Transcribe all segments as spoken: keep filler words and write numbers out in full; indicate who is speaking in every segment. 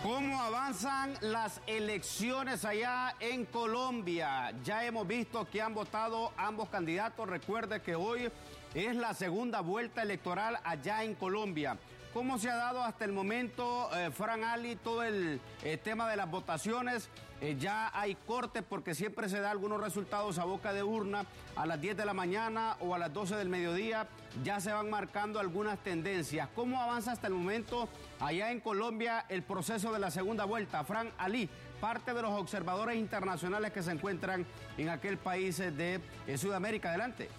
Speaker 1: ¿Cómo avanzan las elecciones allá en Colombia? Ya hemos visto que han votado ambos candidatos. Recuerde que hoy es la segunda vuelta electoral allá en Colombia. ¿Cómo se ha dado hasta el momento, eh, Fran Ali, todo el eh, tema de las votaciones? Eh, ya hay corte porque siempre se da algunos resultados a boca de urna a las diez de la mañana o a las doce del mediodía. Ya se van marcando algunas tendencias. ¿Cómo avanza hasta el momento allá en Colombia el proceso de la segunda vuelta? Fran Ali, parte de los observadores internacionales que se encuentran en aquel país de eh, Sudamérica. Adelante.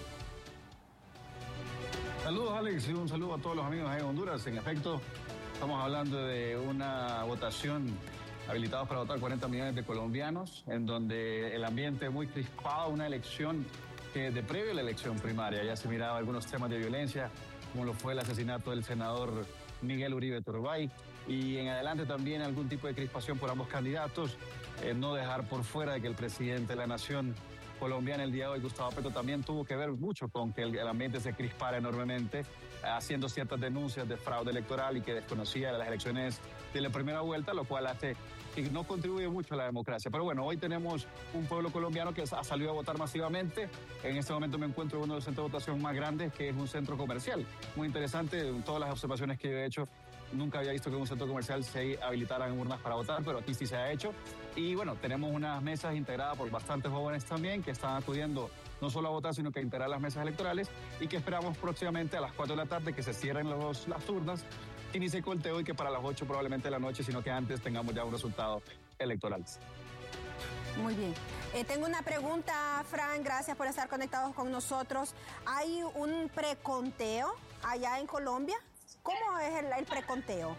Speaker 2: Saludos, Alex, y un saludo a todos los amigos de Honduras. En efecto, estamos hablando de una votación habilitados para votar cuarenta millones de colombianos, en donde el ambiente es muy crispado, una elección que de previo a la elección primaria ya se miraba algunos temas de violencia, como lo fue el asesinato del senador Miguel Uribe Turbay, y en adelante también algún tipo de crispación por ambos candidatos, eh, no dejar por fuera de que el presidente de la nación colombiana el día de hoy, Gustavo Petro, también tuvo que ver mucho con que el, el ambiente se crispara enormemente, haciendo ciertas denuncias de fraude electoral y que desconocía de las elecciones de la primera vuelta, lo cual hace que no contribuye mucho a la democracia. Pero bueno, hoy tenemos un pueblo colombiano que ha salido a votar masivamente. En este momento me encuentro en uno de los centros de votación más grandes, que es un centro comercial. Muy interesante, en todas las observaciones que yo he hecho, nunca había visto que en un centro comercial se habilitaran urnas para votar, pero aquí sí se ha hecho. Y bueno, tenemos unas mesas integradas por bastantes jóvenes también que están acudiendo no solo a votar, sino que a integrar las mesas electorales, y que esperamos próximamente a las cuatro de la tarde que se cierren los, las urnas, inicie el conteo y que para las ocho probablemente de la noche, sino que antes tengamos ya un resultado electoral.
Speaker 3: Muy bien. Eh, tengo una pregunta, Fran, gracias por estar conectados con nosotros. ¿Hay un preconteo allá en Colombia? ¿Cómo es el, el preconteo?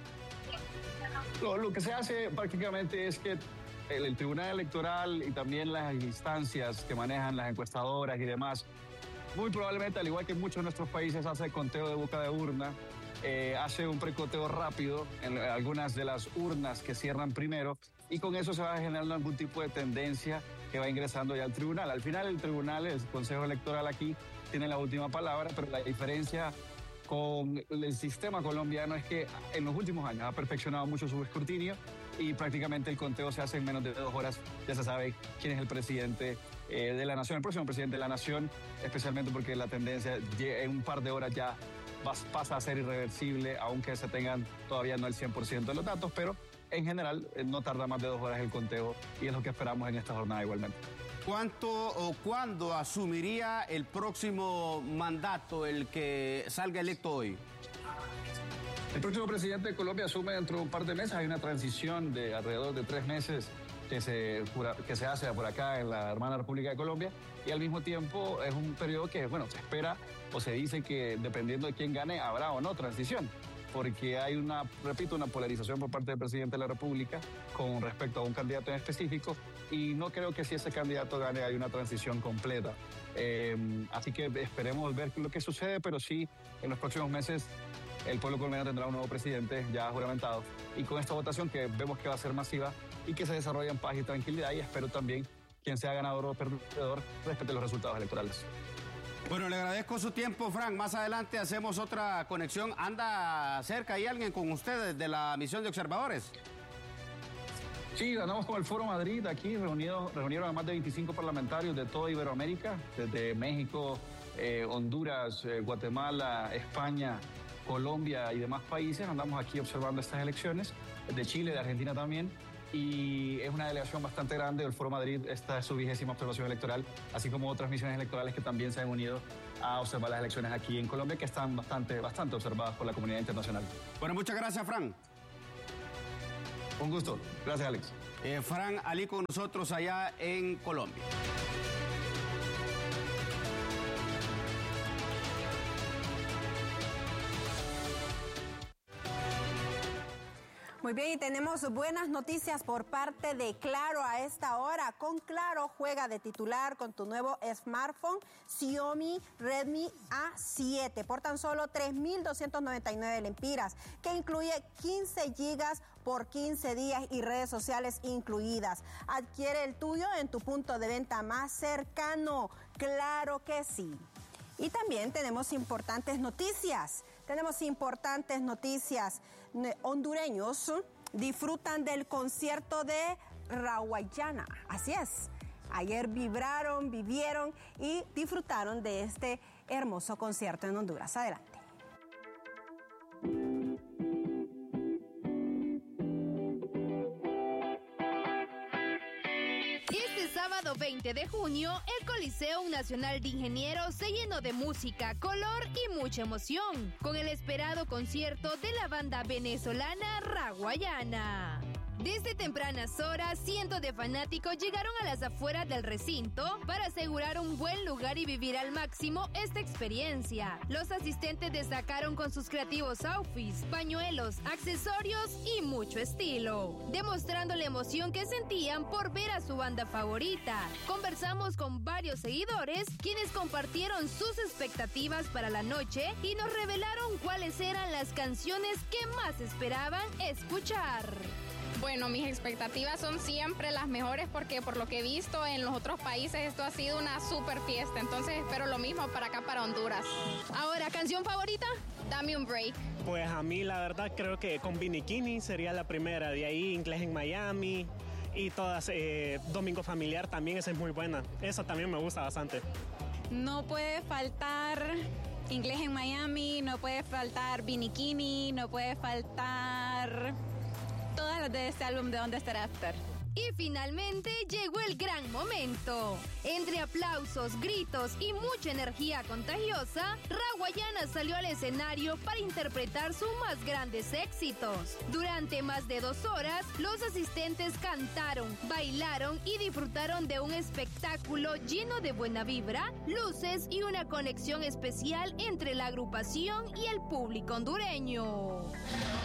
Speaker 2: Lo, lo que se hace prácticamente es que el, el Tribunal Electoral y también las instancias que manejan las encuestadoras y demás, muy probablemente, al igual que en muchos de nuestros países, hace el conteo de boca de urna, eh, hace un preconteo rápido en algunas de las urnas que cierran primero, y con eso se va generando algún tipo de tendencia que va ingresando ya al tribunal. Al final el tribunal, el Consejo Electoral aquí, tiene la última palabra, pero la diferencia con el sistema colombiano es que en los últimos años ha perfeccionado mucho su escrutinio y prácticamente el conteo se hace en menos de dos horas. Ya se sabe quién es el presidente eh, de la nación, el próximo presidente de la nación, especialmente porque la tendencia en un par de horas ya pasa a ser irreversible, aunque se tengan todavía no el cien por ciento de los datos, pero en general no tarda más de dos horas el conteo y es lo que esperamos en esta jornada igualmente.
Speaker 1: ¿Cuánto o cuándo asumiría el próximo mandato, el que salga electo hoy?
Speaker 2: El próximo presidente de Colombia asume dentro de un par de meses. Hay una transición de alrededor de tres meses que se, que se hace por acá en la hermana República de Colombia, y al mismo tiempo es un periodo que, bueno, se espera o se dice que dependiendo de quién gane habrá o no transición, porque hay una, repito, una polarización por parte del presidente de la República con respecto a un candidato en específico, y no creo que si ese candidato gane hay una transición completa. Eh, así que esperemos ver lo que sucede, pero sí, en los próximos meses el pueblo colombiano tendrá un nuevo presidente ya juramentado, y con esta votación que vemos que va a ser masiva y que se desarrolla en paz y tranquilidad, y espero también quien sea ganador o perdedor respete los resultados electorales.
Speaker 1: Bueno, le agradezco su tiempo, Frank. Más adelante hacemos otra conexión. ¿Anda cerca ahí alguien con ustedes de la misión de observadores?
Speaker 2: Sí, andamos con el Foro Madrid aquí, reunido, reunieron a más de veinticinco parlamentarios de toda Iberoamérica, desde México, eh, Honduras, eh, Guatemala, España, Colombia y demás países. Andamos aquí observando estas elecciones, de Chile, de Argentina también, y es una delegación bastante grande del Foro Madrid. Esta es su vigésima observación electoral, así como otras misiones electorales que también se han unido a observar las elecciones aquí en Colombia, que están bastante, bastante observadas por la comunidad internacional.
Speaker 1: Bueno, muchas gracias, Fran.
Speaker 2: Un gusto. Gracias, Alex.
Speaker 1: Eh, Fran Ali con nosotros allá en Colombia.
Speaker 3: Muy bien, y tenemos buenas noticias por parte de Claro a esta hora. Con Claro, juega de titular con tu nuevo smartphone Xiaomi Redmi A siete por tan solo tres mil doscientos noventa y nueve lempiras, que incluye quince gigas por quince días y redes sociales incluidas. Adquiere el tuyo en tu punto de venta más cercano. Claro que sí. Y también tenemos importantes noticias. Tenemos importantes noticias. Hondureños disfrutan del concierto de Rawayana. Así es. Ayer vibraron, vivieron y disfrutaron de este hermoso concierto en Honduras. Adelante.
Speaker 4: Este sábado veinte de junio, el Coliseo Nacional de Ingenieros se llenó de música, color y mucha emoción, con el esperado concierto de la banda venezolana Rawayana. Desde tempranas horas, cientos de fanáticos llegaron a las afueras del recinto para asegurar un buen lugar y vivir al máximo esta experiencia. Los asistentes destacaron con sus creativos outfits, pañuelos, accesorios y mucho estilo, demostrando la emoción que sentían por ver a su banda favorita. Conversamos con varios seguidores, quienes compartieron sus expectativas para la noche y nos revelaron cuáles eran las canciones que más esperaban escuchar.
Speaker 5: Bueno, mis expectativas son siempre las mejores porque por lo que he visto en los otros países esto ha sido una super fiesta, entonces espero lo mismo para acá, para Honduras.
Speaker 4: Ahora, ¿canción favorita?
Speaker 5: Dame un break.
Speaker 6: Pues a mí la verdad creo que con Bikini sería la primera, de ahí Inglés en Miami y todas, eh, Domingo Familiar también, esa es muy buena, esa también me gusta bastante.
Speaker 7: No puede faltar Inglés en Miami, no puede faltar Bikini, no puede faltar todas las de este álbum de Donde Estará After.
Speaker 4: Y finalmente llegó el gran momento. Entre aplausos, gritos y mucha energía contagiosa, Rawayana salió al escenario para interpretar sus más grandes éxitos. Durante más de dos horas, los asistentes cantaron, bailaron y disfrutaron de un espectáculo lleno de buena vibra, luces y una conexión especial entre la agrupación y el público hondureño.